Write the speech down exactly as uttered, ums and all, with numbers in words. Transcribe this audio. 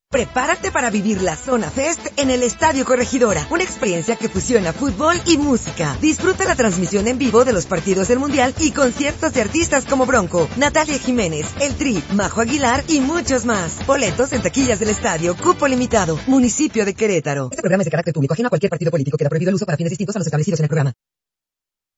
Prepárate para vivir la Zona Fest en el Estadio Corregidora, una experiencia que fusiona fútbol y música. Disfruta la transmisión en vivo de los partidos del Mundial y conciertos de artistas como Bronco, Natalia Jiménez, El Tri, Majo Aguilar y muchos más. Boletos en taquillas del estadio, cupo limitado, municipio de Querétaro. Este programa es de carácter público, ajeno a cualquier partido político. Queda prohibido el uso para fines distintos a los establecidos en el programa.